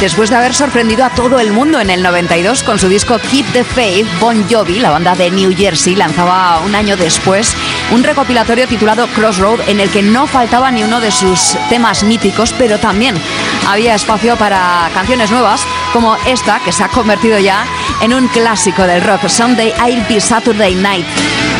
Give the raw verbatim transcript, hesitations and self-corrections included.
Después de haber sorprendido a todo el mundo en el noventa y dos con su disco Keep the Faith, Bon Jovi, la banda de New Jersey, lanzaba un año después un recopilatorio titulado Crossroad, en el que no faltaba ni uno de sus temas míticos, pero también había espacio para canciones nuevas, como esta, que se ha convertido ya en un clásico del rock, Someday I'll Be Saturday Night.